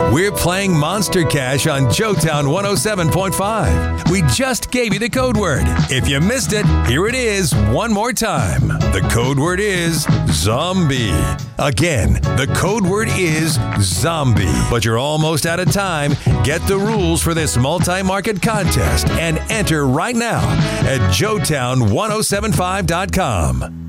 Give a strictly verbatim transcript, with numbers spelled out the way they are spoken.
We're playing Monster Cash on Joetown one oh seven point five. We just gave you the code word. If you missed it, here it is one more time. The code word is zombie. Again, the code word is zombie. But you're almost out of time. Get the rules for this multi-market contest and enter right now at joetown ten seventy-five dot com.